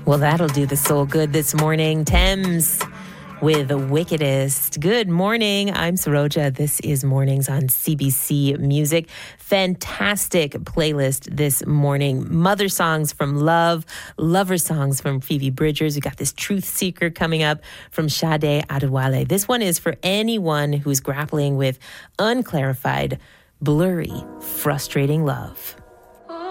Well, that'll do the soul good this morning. Thames with the Wickedest. Good morning. I'm Saroja. This is Mornings on CBC Music. Fantastic playlist this morning. Mother songs from Love, lover songs from Phoebe Bridgers. We got this Truth Seeker coming up from Sade Adewale. This one is for anyone who's grappling with unclarified, blurry, frustrating love.